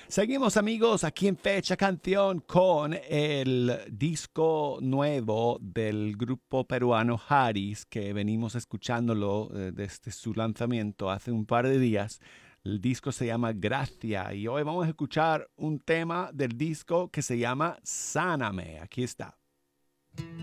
Seguimos amigos aquí en Fecha Canción con el disco nuevo del grupo peruano Haris que venimos escuchándolo desde su lanzamiento hace un par de días. El disco se llama Gracia y hoy vamos a escuchar un tema del disco que se llama Sáname. Aquí está.